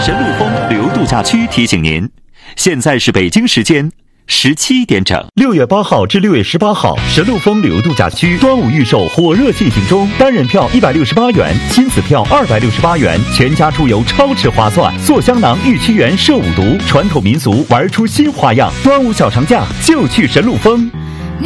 神鹿峰旅游度假区提醒您，现在是北京时间17点整。 6月8号至6月18号，神鹿峰旅游度假区端午预售火热进行中，单人票168元，亲子票268元，全家出游超值划算。做香囊玉溪园摄五毒，传统民俗玩出新花样。端午小长假就去神鹿峰。